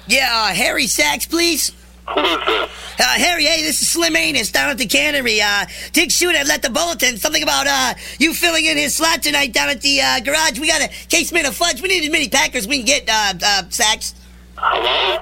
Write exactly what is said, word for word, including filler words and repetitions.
Yeah, uh, Harry Sachs, please. Who is this? Uh, Harry, hey, this is Slim Anus down at the cannery. Uh, Dick Shooter left the bulletin. Something about uh, you filling in his slot tonight down at the uh, garage. We got a case made of fudge. We need as many Packers we can get, uh, uh, Sachs. Hello?